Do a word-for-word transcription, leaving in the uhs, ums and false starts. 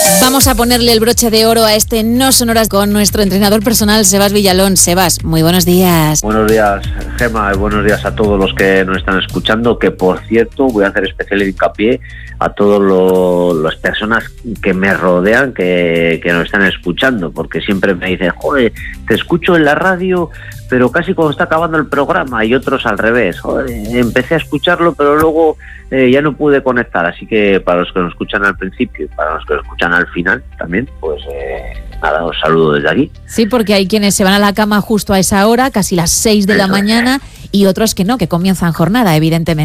Vamos a ponerle el broche de oro a este No Sonoras con nuestro entrenador personal, Sebas Villalón. Sebas, muy buenos días. Buenos días, Gema, y buenos días a todos los que nos están escuchando, que por cierto voy a hacer especial hincapié a todas las personas que me rodean, que, que nos están escuchando, porque siempre me dicen, joder, te escucho en la radio, pero casi cuando está acabando el programa, y otros al revés. Joder, empecé a escucharlo, pero luego eh, ya no pude conectar. Así que para los que nos escuchan al principio y para los que nos escuchan al final también, pues eh, nada, os saludo desde aquí. Sí, porque hay quienes se van a la cama justo a esa hora, casi las seis de la mañana, y otros que no, que comienzan jornada, evidentemente.